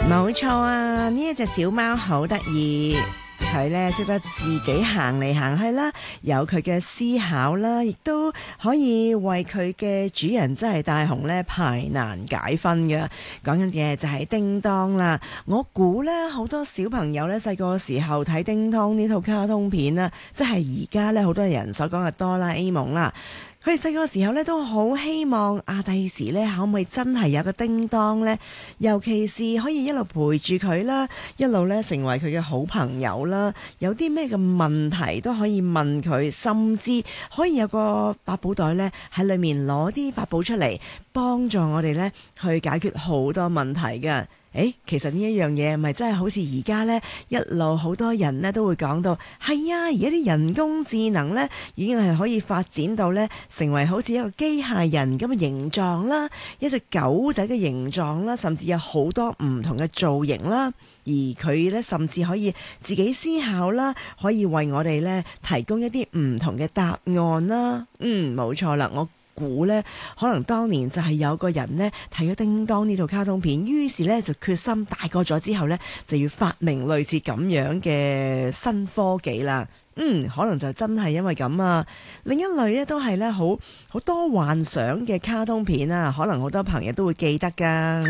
冇錯啊！呢一隻小貓好得意，佢呢識得自己行嚟行去啦，有佢嘅思考啦，亦都可以為佢嘅主人即係大雄呢排難解紛嘅。講緊嘅就係叮當啦。我估呢好多小朋友呢細個時候睇叮當呢套卡通片啦，即係而家呢好多人所講嘅哆啦 A 夢啦。佢哋細個時候咧都好希望第時咧可唔可以真係有個叮當呢？尤其是可以一路陪住佢啦，一路咧成為佢嘅好朋友啦。有啲咩嘅問題都可以問佢，甚至可以有個百寶袋咧喺裏面攞啲法寶出嚟，幫助我哋咧去解決好多問題嘅。其實呢一樣嘢咪真係好似而家呢一路好多人呢都會講到，係啊，而家啲人工智能呢已經係可以發展到呢成為好似一個機械人咁嘅形狀啦，一隻狗仔嘅形狀啦，甚至有好多唔同嘅造型啦，而佢呢甚至可以自己思考啦，可以為我哋呢提供一啲唔同嘅答案啦。冇錯啦，我估呢可能當年就係有個人呢睇咗叮當呢套卡通片，於是呢就決心大個咗之後呢就要發明類似咁樣嘅新科技啦。可能就真係因為咁啊。另一類呢都係呢好多幻想嘅卡通片啊，可能好多朋友都會記得噶。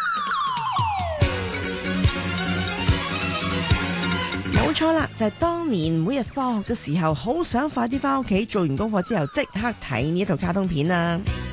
冇錯啦，就係當年每日放學嘅時候，好想快啲翻屋企，做完功課之後即刻睇呢一套卡通片啊！